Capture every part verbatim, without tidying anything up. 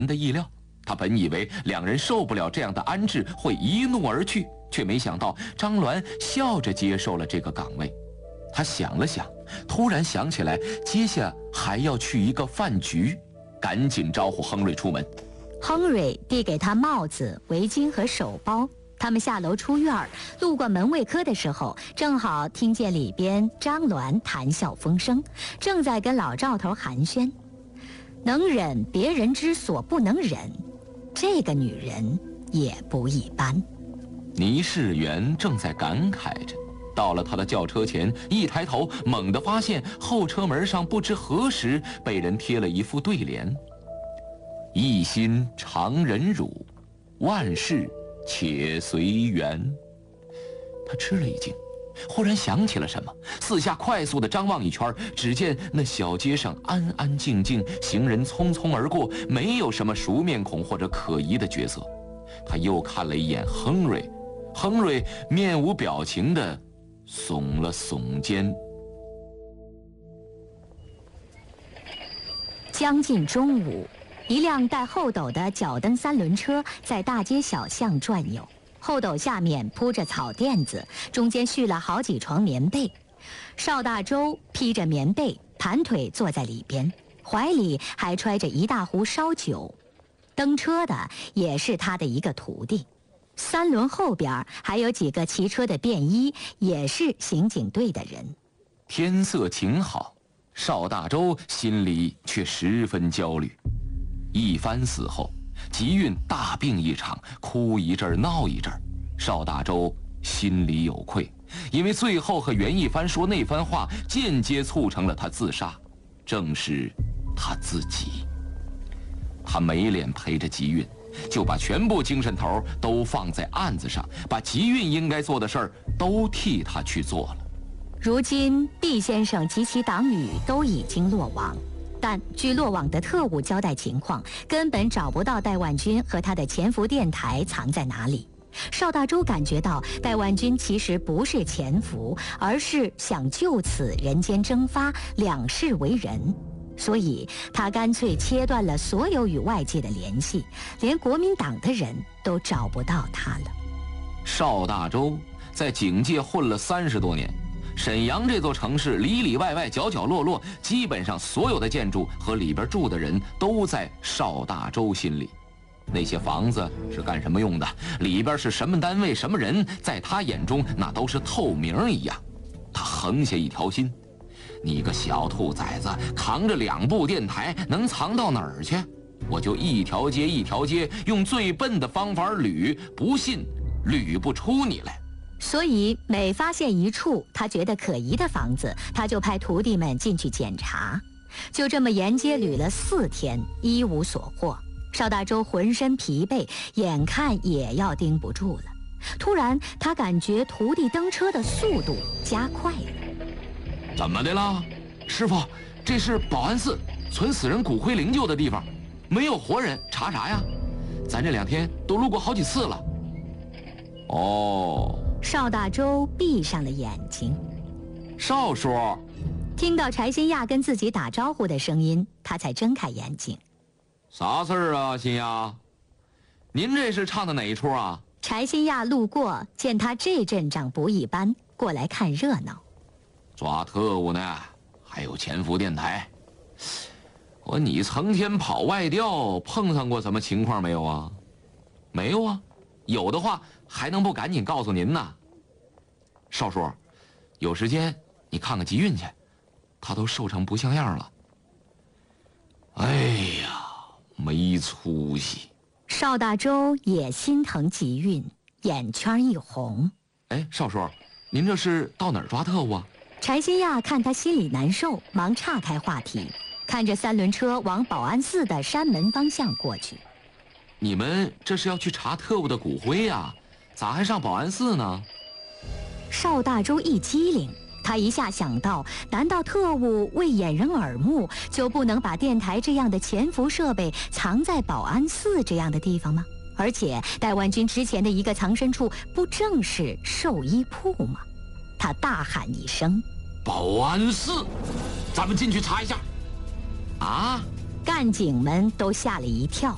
的意料。他本以为两人受不了这样的安置，会一怒而去，却没想到张鸾笑着接受了这个岗位。他想了想，突然想起来接下还要去一个饭局，赶紧招呼亨瑞出门。 亨瑞递给他帽子、围巾和手包。他们下楼出院，路过门卫科的时候，正好听见里边张鸾谈笑风生，正在跟老赵头寒暄。能忍别人之所不能忍，这个女人也不一般。 倪世元正在感慨着，到了他的轿车前，一抬头猛地发现后车门上不知何时被人贴了一副对联：一心常忍辱，万事且随缘。他吃了一惊，忽然想起了什么，四下快速地张望一圈，只见那小街上安安静静，行人匆匆而过，没有什么熟面孔或者可疑的角色。他又看了一眼亨瑞，亨瑞面无表情地耸了耸肩。 将近中午，一辆带后斗的脚蹬三轮车在大街小巷转悠，后斗下面铺着草垫子，中间续了好几床棉被。邵大周披着棉被，盘腿坐在里边，怀里还揣着一大壶烧酒。蹬车的也是他的一个徒弟。三轮后边还有几个骑车的便衣，也是刑警队的人。 天色晴好，邵大周心里却十分焦虑。一番死后，吉运大病一场，哭一阵闹一阵，邵大周心里有愧，因为最后和袁一帆说那番话，间接促成了他自杀，正是他自己。他没脸陪着吉运，就把全部精神头都放在案子上，把吉运应该做的事儿都替他去做了。 如今毕先生及其党羽都已经落网，但据落网的特务交代情况，根本找不到戴万军和他的潜伏电台藏在哪里。邵大周感觉到戴万军其实不是潜伏，而是想就此人间蒸发，两世为人，所以他干脆切断了所有与外界的联系，连国民党的人都找不到他了。 邵大周在警界混了三十多年，沈阳这座城市里里外外角角落落，基本上所有的建筑和里边住的人都在邵大周心里。那些房子是干什么用的，里边是什么单位什么人，在他眼中那都是透明一样。他横下一条心，你个小兔崽子，扛着两部电台能藏到哪儿去？我就一条街一条街用最笨的方法捋，不信捋不出你来。 所以每发现一处他觉得可疑的房子，他就派徒弟们进去检查。就这么沿街捋了四天，一无所获。邵大周浑身疲惫，眼看也要盯不住了。突然他感觉徒弟蹬车的速度加快了。 怎么的了，师傅？这是保安寺，存死人骨灰灵柩的地方，没有活人，查啥呀？咱这两天都路过好几次了。哦。 邵大周闭上了眼睛。 邵叔， 听到柴新亚跟自己打招呼的声音，他才睁开眼睛。 啥事儿啊，新亚？您这是唱的哪一出啊？ 柴新亚路过，见他这阵仗不一般，过来看热闹。 抓特务呢，还有潜伏电台。我你成天跑外调，碰上过什么情况没有啊？没有啊，有的话还能不赶紧告诉您呢？少叔，有时间你看看吉运去，他都瘦成不像样了。哎呀，没出息。 邵大周也心疼吉运，眼圈一红。 哎，少叔，您这是到哪儿抓特务啊？ 柴新亚看他心里难受，忙岔开话题，看着三轮车往保安寺的山门方向过去。 你们这是要去查特务的骨灰呀？咋还上保安寺呢？ 邵大周一机灵，他一下想到，难道特务为掩人耳目，就不能把电台这样的潜伏设备藏在保安寺这样的地方吗？而且戴万军之前的一个藏身处，不正是寿衣铺吗？他大喊一声：“ 保安寺，咱们进去查一下！”啊！ 干警们都吓了一跳。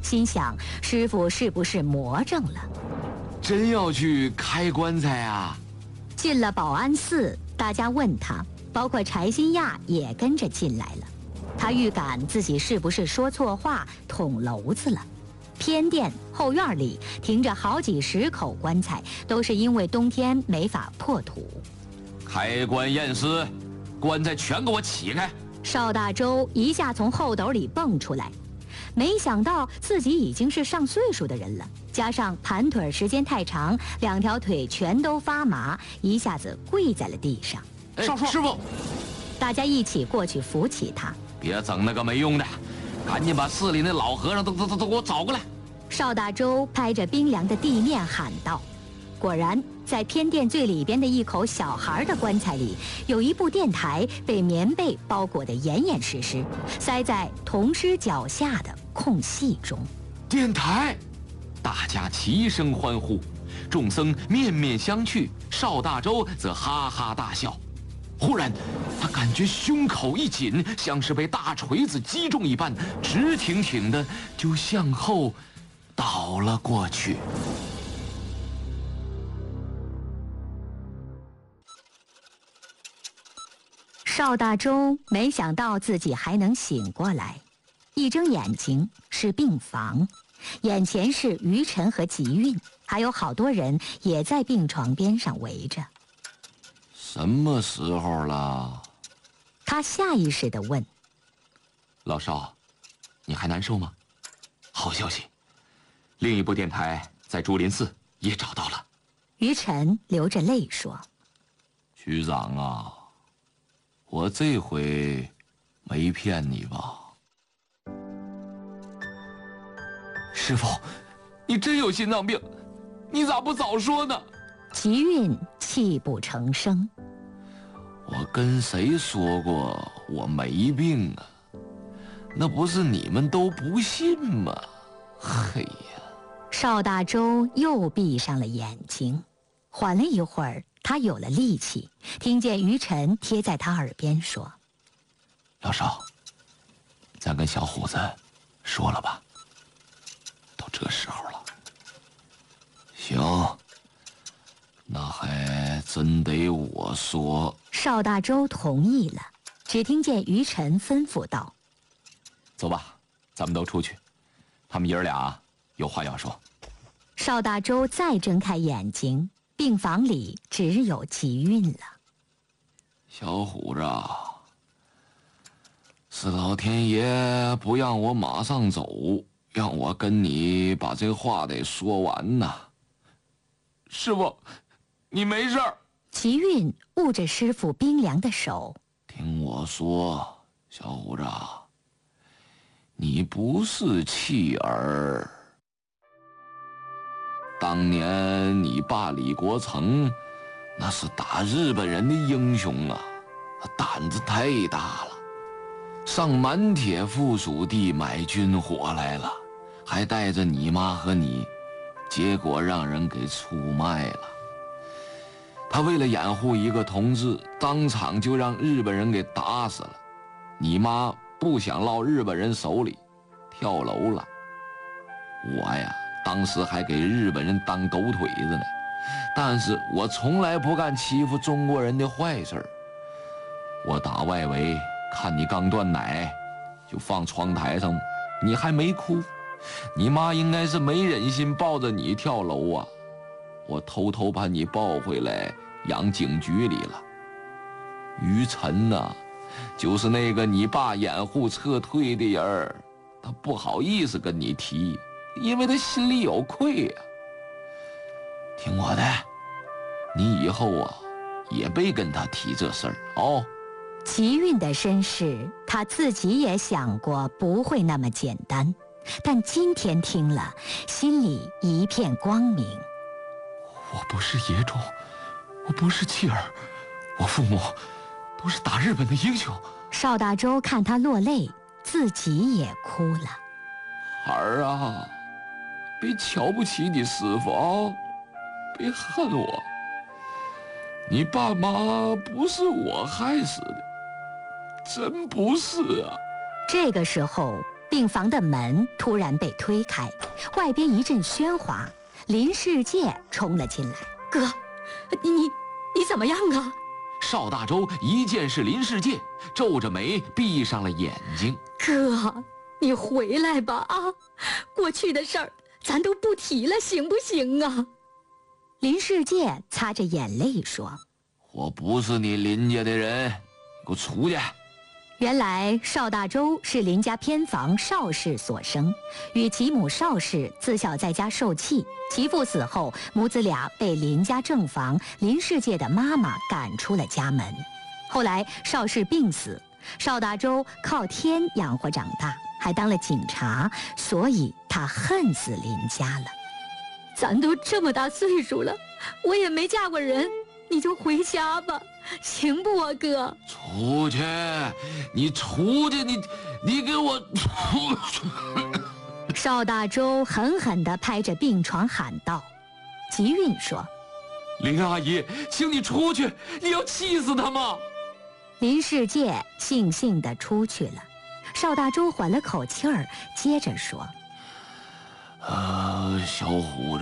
心想师傅是不是魔怔了？ 真要去开棺材啊？ 进了保安寺，大家问他，包括柴新亚也跟着进来了。他预感自己是不是说错话捅娄子了。偏殿后院里停着好几十口棺材，都是因为冬天没法破土。 开棺验尸，棺材全给我起开！ 邵大周一下从后斗里蹦出来，没想到自己已经是上岁数的人了，加上盘腿时间太长，两条腿全都发麻，一下子跪在了地上。 少叔，师傅， 大家一起过去扶起他。 别整那个没用的，赶紧把寺里那老和尚都都都都给我找过来！ 邵大周拍着冰凉的地面喊道。果然，在偏殿最里边的一口小孩的棺材里，有一部电台被棉被包裹得严严实实，塞在铜尸脚下的空隙中。 电台，大家齐声欢呼，众僧面面相觑，邵大周则哈哈大笑。忽然，他感觉胸口一紧，像是被大锤子击中一般，直挺挺的就向后倒了过去。 邵大周没想到自己还能醒过来，一睁眼睛是病房，眼前是于晨和吉运，还有好多人也在病床边上围着。 什么时候了？ 他下意识地问。 老邵，你还难受吗？好消息，另一部电台在竹林寺也找到了。 于晨流着泪说： 局长啊，我这回没骗你吧？师傅，你真有心脏病，你咋不早说呢？ 吉运泣不成声。 我跟谁说过我没病啊？那不是你们都不信吗？嘿呀！ 邵大周又闭上了眼睛，缓了一会儿，他有了力气，听见于晨贴在他耳边说： 老邵，咱跟小虎子说了吧，都这时候了。行，那还真得我说。 邵大周同意了，只听见于晨吩咐道： 走吧，咱们都出去，他们爷儿俩有话要说。 邵大周再睁开眼睛，病房里只有吉运了。 小虎子，是老天爷不让我马上走，让我跟你把这话得说完呐。师傅，你没事儿。 吉运握着师傅冰凉的手， 听我说，小虎子，你不是弃儿。当年你爸李国成，那是打日本人的英雄啊，胆子太大了，上满铁附属地买军火来了，还带着你妈和你，结果让人给出卖了。他为了掩护一个同志，当场就让日本人给打死了。你妈不想落日本人手里，跳楼了。我呀，当时还给日本人当狗腿子呢，但是我从来不干欺负中国人的坏事儿。我打外围看你刚断奶，就放窗台上，你还没哭，你妈应该是没忍心抱着你跳楼啊。我偷偷把你抱回来养警局里了。于晨呐、啊，就是那个你爸掩护撤退的人儿，他不好意思跟你提，因为他心里有愧啊。听我的，你以后啊也别跟他提这事儿哦。 吉运的身世，他自己也想过不会那么简单，但今天听了，心里一片光明。 我不是野种，我不是弃儿，我父母都是打日本的英雄。 邵大周看他落泪，自己也哭了。 孩儿啊，别瞧不起你师傅啊，别恨我。你爸妈不是我害死的，真不是啊。 这个时候， 病房的门突然被推开，外边一阵喧哗，林世界冲了进来。 哥，你你你怎么样啊？ 邵大周一见是林世界，皱着眉闭上了眼睛。 哥，你回来吧啊！过去的事儿咱都不提了，行不行啊？ 林世界擦着眼泪说：“ 我不是你林家的人，给我出去！” 原来邵大周是林家偏房邵氏所生，与其母邵氏自小在家受气，其父死后，母子俩被林家正房林世界的妈妈赶出了家门。后来邵氏病死，邵大周靠天养活长大，还当了警察，所以他恨死林家了。 咱都这么大岁数了，我也没嫁过人，你就回家吧，行不啊，哥？ 出去！你出去！你你给我出去！ 邵大周狠狠地拍着病床喊道。吉运说：“ 林阿姨，请你出去！你要气死他吗？” 林世界悻悻地出去了。邵大周缓了口气儿，接着说：“ 呃，小虎子，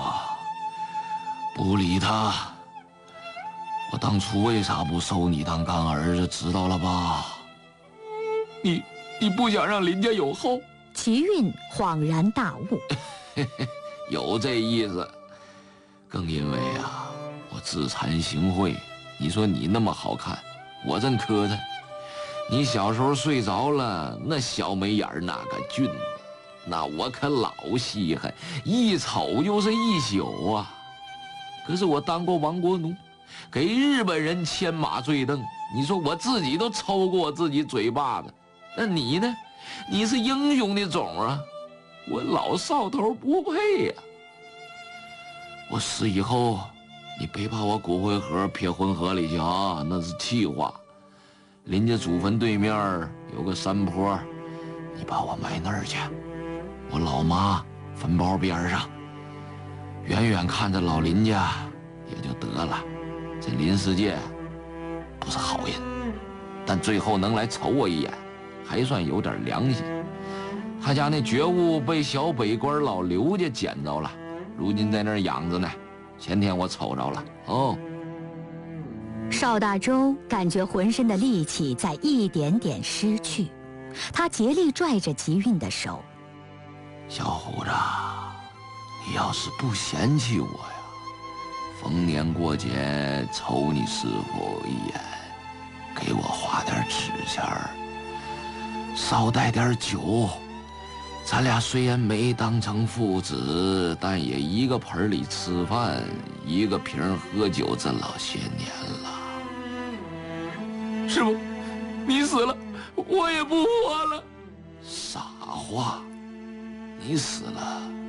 不理他。我当初为啥不收你当干儿子，知道了吧？你你不想让林家有后？” 齐运恍然大悟， 有这意思。更因为啊，我自惭形秽。你说你那么好看，我真磕碜。你小时候睡着了，那小眉眼儿那个俊呢，那我可老稀罕，一瞅就是一宿啊。可是我当过亡国奴，给日本人牵马坠镫，你说我自己都抽过我自己嘴巴子。那你呢？你是英雄的种啊，我老少头不配呀、啊。我死以后，你别把我骨灰盒撇浑河里去啊，那是气话。林家祖坟对面有个山坡，你把我埋那儿去。我老妈坟包边上，远远看着老林家也就得了。这林世界不是好人，但最后能来瞅我一眼，还算有点良心。他家那觉悟被小北官老刘家捡着了，如今在那儿养着呢。前天我瞅着了。哦。 邵大周感觉浑身的力气在一点点失去，他竭力拽着吉运的手：“ 小虎子，你要是不嫌弃我呀，逢年过节瞅你师傅一眼，给我花点纸钱儿，捎带点酒。咱俩虽然没当成父子，但也一个盆里吃饭，一个瓶喝酒，这老些年了。师傅，你死了，我也不活了。傻话，你死了。